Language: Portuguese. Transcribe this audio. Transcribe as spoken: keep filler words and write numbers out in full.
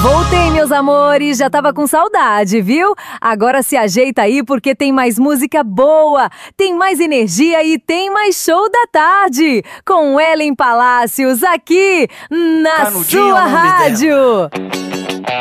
Voltei, meus amores, já tava com saudade, viu? Agora se ajeita aí porque tem mais música boa, tem mais energia e tem mais show da tarde, com Ellen Palácios aqui na Canudinho é sua o nome rádio. dela.